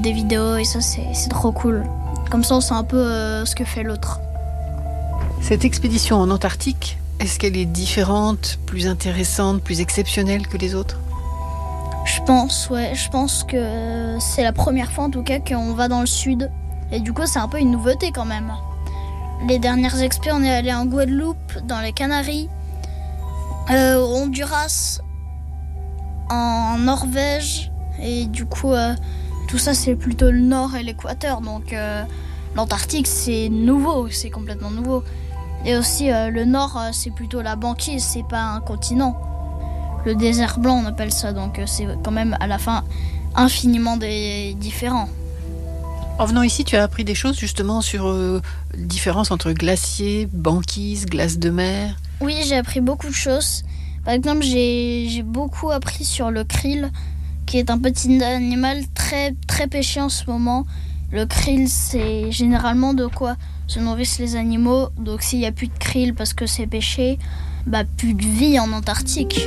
des vidéos et ça c'est trop cool. Comme ça on sait un peu ce que fait l'autre. Cette expédition en Antarctique, est-ce qu'elle est différente, plus intéressante, plus exceptionnelle que les autres ? Je pense que c'est la première fois en tout cas qu'on va dans le sud. Et du coup c'est un peu une nouveauté quand même. Les dernières expés, on est allé en Guadeloupe, dans les Canaries, au Honduras, en Norvège. Et du coup tout ça c'est plutôt le nord et l'équateur. Donc l'Antarctique c'est nouveau, c'est complètement nouveau. Et aussi le nord c'est plutôt la banquise, c'est pas un continent. Le désert blanc on appelle ça, donc c'est quand même à la fin infiniment différent. En venant ici, tu as appris des choses justement sur la différence entre glacier, banquise, glace de mer. Oui, j'ai appris beaucoup de choses. Par exemple, j'ai beaucoup appris sur le krill, qui est un petit animal très, très pêché en ce moment. Le krill, c'est généralement de quoi se nourrissent les animaux. Donc s'il n'y a plus de krill parce que c'est pêché, plus de vie en Antarctique.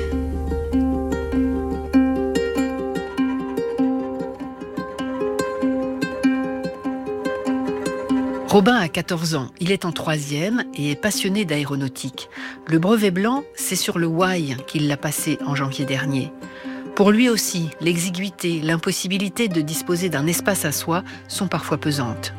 Robin a 14 ans, il est en 3e et est passionné d'aéronautique. Le brevet blanc, c'est sur le Wye qu'il l'a passé en janvier dernier. Pour lui aussi, l'exiguïté, l'impossibilité de disposer d'un espace à soi sont parfois pesantes.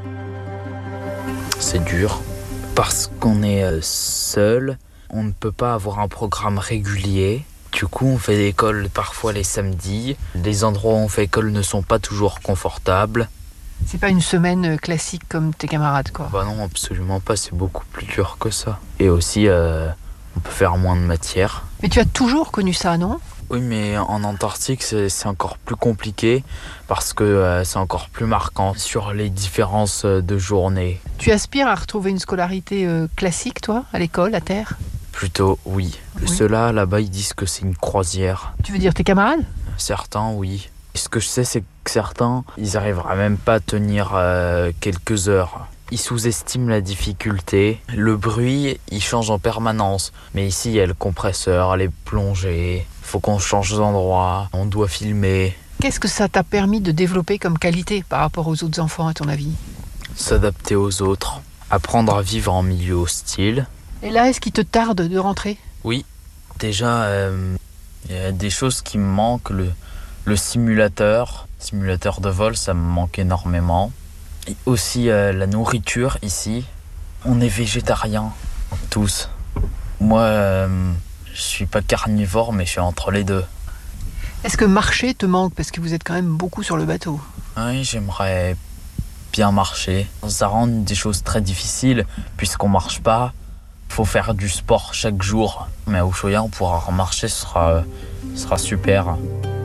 C'est dur, parce qu'on est seul, on ne peut pas avoir un programme régulier. Du coup, on fait l'école parfois les samedis. Les endroits où on fait école ne sont pas toujours confortables. C'est pas une semaine classique comme tes camarades, quoi. Non, absolument pas, c'est beaucoup plus dur que ça. Et aussi, on peut faire moins de matière. Mais tu as toujours connu ça, non ? Oui, mais en Antarctique, c'est encore plus compliqué parce que c'est encore plus marquant sur les différences de journée. Tu aspires à retrouver une scolarité classique, toi, à l'école, à terre ? Plutôt, oui. Ceux-là, là-bas, ils disent que c'est une croisière. Tu veux dire tes camarades ? Certains, oui. Et ce que je sais, c'est que certains, ils n'arriveraient même pas à tenir quelques heures. Ils sous-estiment la difficulté. Le bruit, il change en permanence. Mais ici, il y a le compresseur, les plongées. Il faut qu'on change d'endroit. On doit filmer. Qu'est-ce que ça t'a permis de développer comme qualité par rapport aux autres enfants, à ton avis ? S'adapter aux autres. Apprendre à vivre en milieu hostile. Et là, est-ce qu'il te tarde de rentrer ? Oui. Déjà, il y a des choses qui me manquent. Le simulateur de vol, ça me manque énormément. Et aussi la nourriture ici. On est végétariens, tous. Moi, je suis pas carnivore, mais je suis entre les deux. Est-ce que marcher te manque ? Parce que vous êtes quand même beaucoup sur le bateau. Oui, j'aimerais bien marcher. Ça rend des choses très difficiles, puisqu'on marche pas. Il faut faire du sport chaque jour. Mais à Ushuaïa, on pourra remarcher, ce sera super.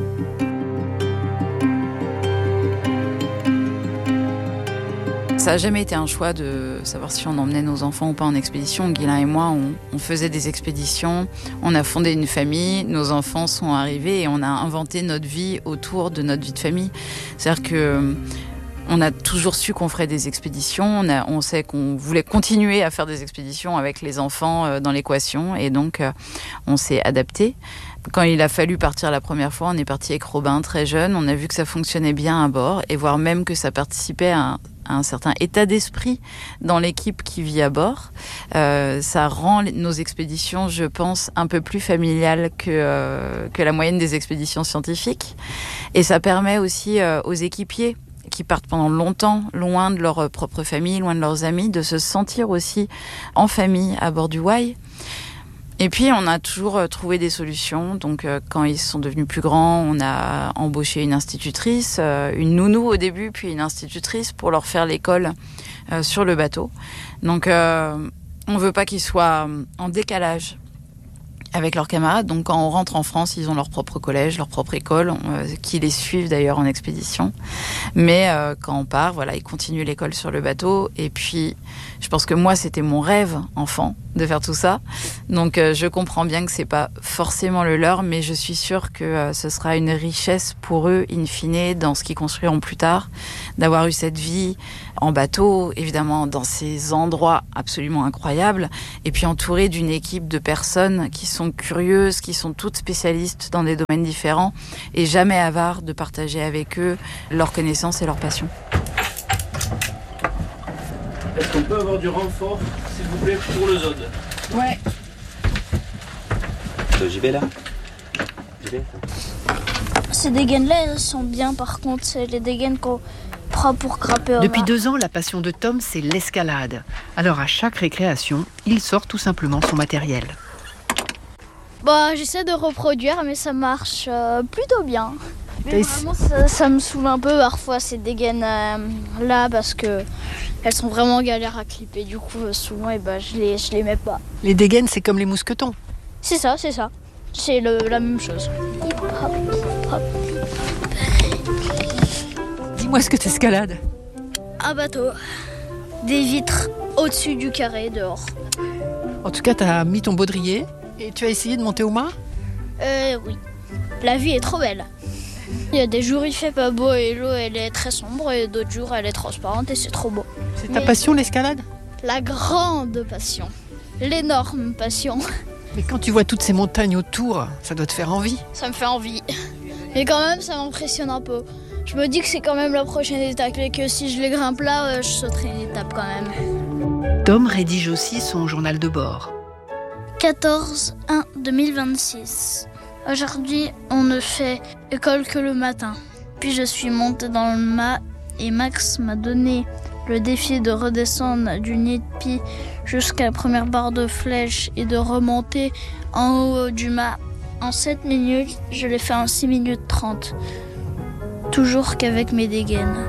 Ça n'a jamais été un choix de savoir si on emmenait nos enfants ou pas en expédition. Guylain et moi, on faisait des expéditions, on a fondé une famille, nos enfants sont arrivés et on a inventé notre vie autour de notre vie de famille. C'est-à-dire que on a toujours su qu'on ferait des expéditions, on sait qu'on voulait continuer à faire des expéditions avec les enfants dans l'équation et donc on s'est adapté. Quand il a fallu partir la première fois, on est parti avec Robin très jeune, on a vu que ça fonctionnait bien à bord et voire même que ça participait à un certain état d'esprit dans l'équipe qui vit à bord. Ça rend nos expéditions, je pense, un peu plus familiales que la moyenne des expéditions scientifiques. Et ça permet aussi aux équipiers qui partent pendant longtemps, loin de leur propre famille, loin de leurs amis, de se sentir aussi en famille à bord du Wye. Et puis, on a toujours trouvé des solutions. Donc, quand ils sont devenus plus grands, on a embauché une institutrice, une nounou au début, puis une institutrice pour leur faire l'école sur le bateau. Donc, on veut pas qu'ils soient en décalage avec leurs camarades. Donc, quand on rentre en France, ils ont leur propre collège, leur propre école, qui les suivent d'ailleurs en expédition. Mais quand on part, voilà, ils continuent l'école sur le bateau. Et puis, je pense que moi, c'était mon rêve, enfant, de faire tout ça. Donc je comprends bien que c'est pas forcément le leur, mais je suis sûre que ce sera une richesse pour eux, in fine, dans ce qu'ils construiront plus tard, d'avoir eu cette vie en bateau, évidemment dans ces endroits absolument incroyables, et puis entourés d'une équipe de personnes qui sont curieuses, qui sont toutes spécialistes dans des domaines différents, et jamais avares de partager avec eux leurs connaissances et leurs passions. Est-ce qu'on peut avoir du renfort, s'il vous plaît, pour le Zod ? Ouais. J'y vais là. Ces dégaines-là, elles sont bien, par contre, c'est les dégaines qu'on prend pour grimper au Depuis mât. 2 ans, la passion de Tom, c'est l'escalade. Alors à chaque récréation, il sort tout simplement son matériel. J'essaie de reproduire, mais ça marche plutôt bien. Mais Et vraiment, ça me saoule un peu parfois ces dégaines là, parce que elles sont vraiment galères à clipper. Du coup, souvent, je les mets pas. Les dégaines, c'est comme les mousquetons. C'est ça. C'est la même chose. Hip hop, hip hop. Dis-moi ce que t'escalades. Un bateau, des vitres au-dessus du carré, dehors. En tout cas, t'as mis ton baudrier et tu as essayé de monter au mât ? Oui. La vue est trop belle. Il y a des jours il fait pas beau et l'eau elle est très sombre et d'autres jours elle est transparente et c'est trop beau. C'est ta passion, l'escalade ? La grande passion, l'énorme passion, Mais quand tu vois toutes ces montagnes autour, ça doit te faire envie. ça me fait envie. Mais quand même ça m'impressionne un peu. Je me dis que c'est quand même la prochaine étape et que si je les grimpe là, je sauterai une étape quand même. Tom rédige aussi son journal de bord. 14/1/2026. Aujourd'hui, on ne fait école que le matin. Puis je suis montée dans le mât et Max m'a donné le défi de redescendre du nid de pie jusqu'à la première barre de flèche et de remonter en haut du mât. En 7 minutes, je l'ai fait en 6 minutes 30. Toujours qu'avec mes dégaines.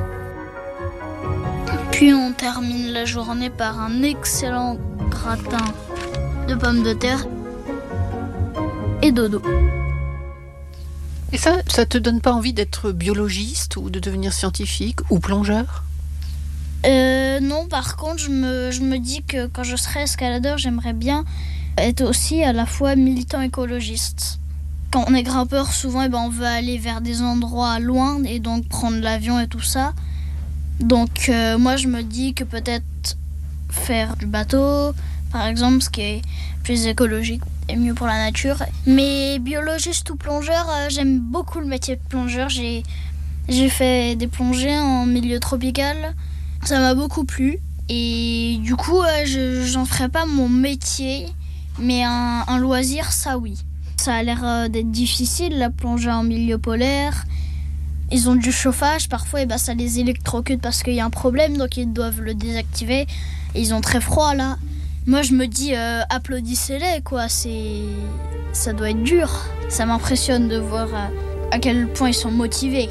Puis on termine la journée par un excellent gratin de pommes de terre et dodo. Et ça te donne pas envie d'être biologiste ou de devenir scientifique ou plongeur ? Non, par contre, je me dis que quand je serai escaladeur, j'aimerais bien être aussi à la fois militant écologiste. Quand on est grimpeur, souvent, on veut aller vers des endroits loin et donc prendre l'avion et tout ça. Donc, moi, je me dis que peut-être faire du bateau, par exemple, ce qui est plus écologique et mieux pour la nature. Mais biologiste ou plongeur, j'aime beaucoup le métier de plongeur. J'ai fait des plongées en milieu tropical. Ça m'a beaucoup plu. Et du coup, j'en ferai pas mon métier, mais un loisir, ça oui. Ça a l'air d'être difficile, la plongée en milieu polaire. Ils ont du chauffage, parfois ça les électrocute parce qu'il y a un problème, donc ils doivent le désactiver. Et ils ont très froid là. Moi je me dis, applaudissez-les quoi, ça doit être dur. Ça m'impressionne de voir à quel point ils sont motivés.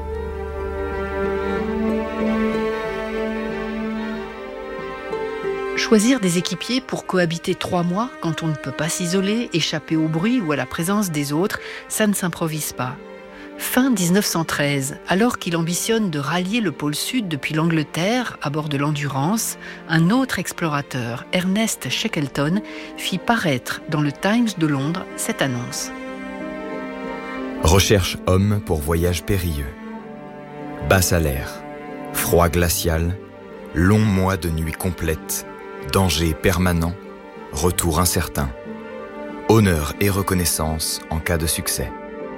Choisir des équipiers pour cohabiter 3 mois quand on ne peut pas s'isoler, échapper au bruit ou à la présence des autres, ça ne s'improvise pas. Fin 1913, alors qu'il ambitionne de rallier le pôle Sud depuis l'Angleterre à bord de l'Endurance, un autre explorateur, Ernest Shackleton, fit paraître dans le Times de Londres cette annonce. Recherche homme pour voyage périlleux. Bas salaire, froid glacial, longs mois de nuit complète, danger permanent, retour incertain. Honneur et reconnaissance en cas de succès.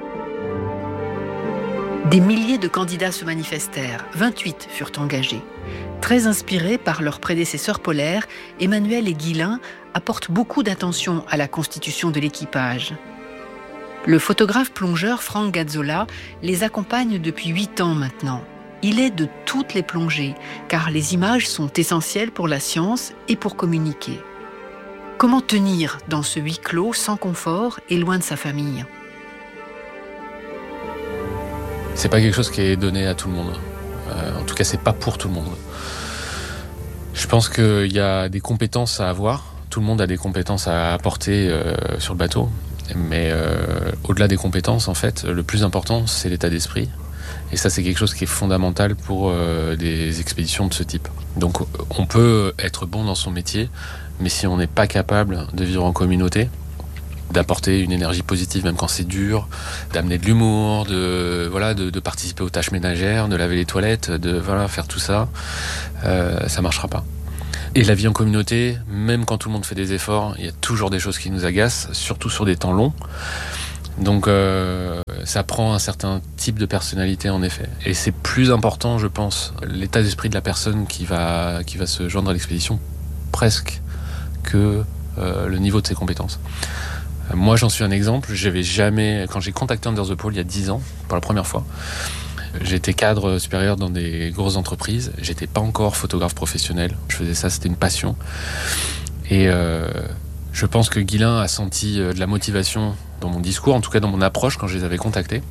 Des milliers de candidats se manifestèrent, 28 furent engagés. Très inspirés par leurs prédécesseurs polaires, Emmanuel et Guillain apportent beaucoup d'attention à la constitution de l'équipage. Le photographe plongeur Frank Gazzola les accompagne depuis 8 ans maintenant. Il est de toutes les plongées, car les images sont essentielles pour la science et pour communiquer. Comment tenir dans ce huis clos sans confort et loin de sa famille ? C'est pas quelque chose qui est donné à tout le monde. En tout cas, c'est pas pour tout le monde. Je pense qu'il y a des compétences à avoir. Tout le monde a des compétences à apporter sur le bateau. Mais au-delà des compétences, en fait, le plus important, c'est l'état d'esprit. Et ça, c'est quelque chose qui est fondamental pour des expéditions de ce type. Donc, on peut être bon dans son métier, Mais si on n'est pas capable de vivre en communauté, d'apporter une énergie positive même quand c'est dur, d'amener de l'humour, de participer aux tâches ménagères, de laver les toilettes, faire tout ça, ça marchera pas. Et la vie en communauté, même quand tout le monde fait des efforts, il y a toujours des choses qui nous agacent, surtout sur des temps longs. Donc ça prend un certain type de personnalité en effet. Et c'est plus important, je pense, l'état d'esprit de la personne qui va se joindre à l'expédition presque que le niveau de ses compétences. Moi j'en suis un exemple, quand j'ai contacté Under the Pole il y a 10 ans, pour la première fois, j'étais cadre supérieur dans des grosses entreprises, j'étais pas encore photographe professionnel, je faisais ça, c'était une passion. Et je pense que Guilain a senti de la motivation dans mon discours, en tout cas dans mon approche quand je les avais contactés.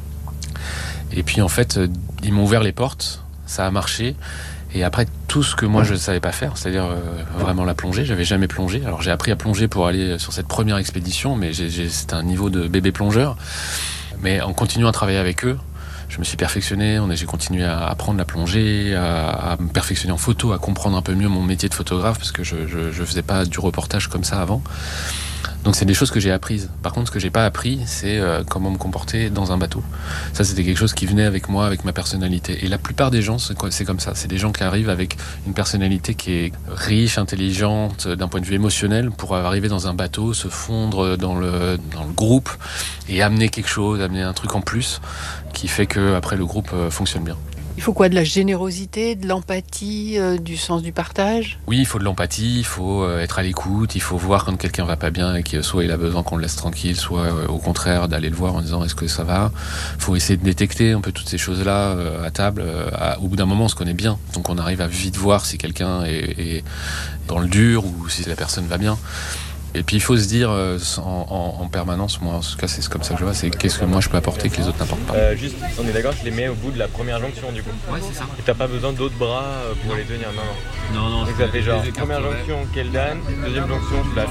Et puis en fait, ils m'ont ouvert les portes, ça a marché. Et après, tout ce que moi je ne savais pas faire, c'est-à-dire vraiment la plongée, j'avais jamais plongé. Alors j'ai appris à plonger pour aller sur cette première expédition, mais c'était un niveau de bébé plongeur. Mais en continuant à travailler avec eux, je me suis perfectionné, j'ai continué à apprendre la plongée, à me perfectionner en photo, à comprendre un peu mieux mon métier de photographe, parce que je faisais pas du reportage comme ça avant. Donc c'est des choses que j'ai apprises. Par contre, ce que j'ai pas appris, c'est comment me comporter dans un bateau. Ça, c'était quelque chose qui venait avec moi, avec ma personnalité. Et la plupart des gens, c'est comme ça. C'est des gens qui arrivent avec une personnalité qui est riche, intelligente, d'un point de vue émotionnel, pour arriver dans un bateau, se fondre dans le groupe et amener quelque chose, amener un truc en plus qui fait que après le groupe fonctionne bien. Il faut quoi? De la générosité, de l'empathie, du sens du partage? Oui, il faut de l'empathie, il faut être à l'écoute, il faut voir quand quelqu'un va pas bien et que soit il a besoin qu'on le laisse tranquille, soit au contraire d'aller le voir en disant est-ce que ça va. Il faut essayer de détecter un peu toutes ces choses-là à table. Au bout d'un moment, on se connaît bien, donc on arrive à vite voir si quelqu'un est dans le dur ou si la personne va bien. Et puis il faut se dire en permanence, moi en tout cas c'est comme ça que je vois, c'est qu'est-ce que moi je peux apporter que les autres n'apportent pas. Juste, on est d'accord, je les mets au bout de la première jonction du coup. Ouais, c'est ça. Et t'as pas besoin d'autres bras pour les tenir, non. Non. Donc ça fait genre première jonction Keldan, deuxième jonction Flash.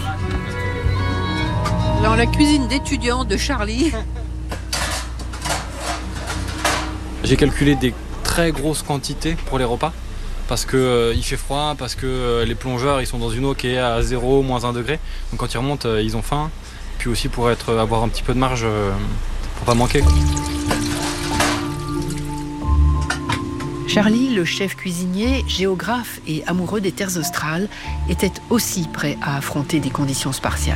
Dans la cuisine d'étudiants de Charlie. J'ai calculé des très grosses quantités pour les repas. Parce que il fait froid, parce que les plongeurs ils sont dans une eau qui est à 0, moins 1 degré. Donc quand ils remontent, ils ont faim. Puis aussi pour avoir un petit peu de marge, pour pas manquer. Charlie, le chef cuisinier, géographe et amoureux des terres australes, était aussi prêt à affronter des conditions spartiates.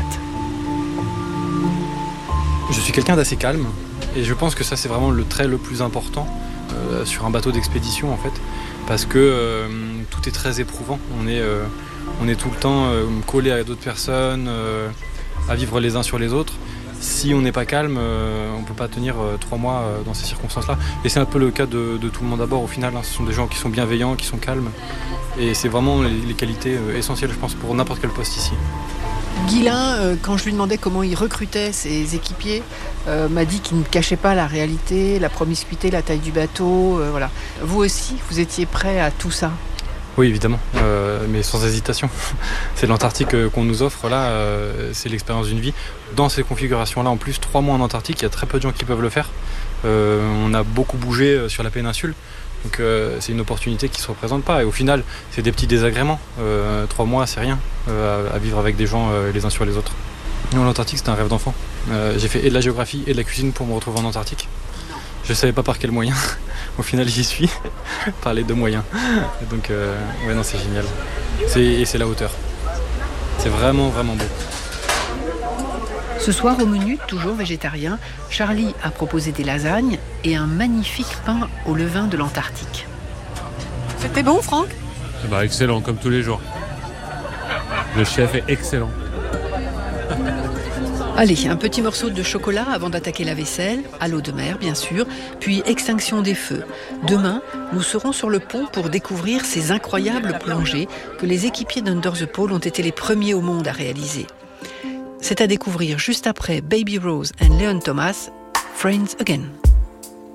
Je suis quelqu'un d'assez calme. Et je pense que ça c'est vraiment le trait le plus important sur un bateau d'expédition en fait. Parce que tout est très éprouvant. On est tout le temps collé à d'autres personnes, à vivre les uns sur les autres. Si on n'est pas calme, on ne peut pas tenir 3 mois dans ces circonstances-là. Et c'est un peu le cas de tout le monde à bord au final. Ce sont des gens qui sont bienveillants, qui sont calmes. Et c'est vraiment les qualités essentielles, je pense, pour n'importe quel poste ici. Guilain, quand je lui demandais comment il recrutait ses équipiers, m'a dit qu'il ne cachait pas la réalité, la promiscuité, la taille du bateau, voilà. Vous aussi, vous étiez prêt à tout ça? Oui, évidemment, mais sans hésitation. C'est l'Antarctique qu'on nous offre là, c'est l'expérience d'une vie. Dans ces configurations-là, en plus, 3 mois en Antarctique, il y a très peu de gens qui peuvent le faire. On a beaucoup bougé sur la péninsule. Donc c'est une opportunité qui ne se représente pas. Et au final, c'est des petits désagréments. 3 mois, c'est rien à vivre avec des gens les uns sur les autres. Nous, l'Antarctique, c'était un rêve d'enfant. J'ai fait et de la géographie et de la cuisine pour me retrouver en Antarctique. Je ne savais pas par quel moyen. Au final, j'y suis par les 2 moyens. Et donc, ouais, non, c'est génial. Et c'est la hauteur. C'est vraiment, vraiment beau. Ce soir, au menu, toujours végétarien, Charlie a proposé des lasagnes et un magnifique pain au levain de l'Antarctique. C'était bon, Franck? Excellent, comme tous les jours. Le chef est excellent. Allez, un petit morceau de chocolat avant d'attaquer la vaisselle, à l'eau de mer bien sûr, puis extinction des feux. Demain, nous serons sur le pont pour découvrir ces incroyables plongées que les équipiers d'Under the Pole ont été les premiers au monde à réaliser. C'est à découvrir juste après Baby Rose and Leon Thomas, Friends Again.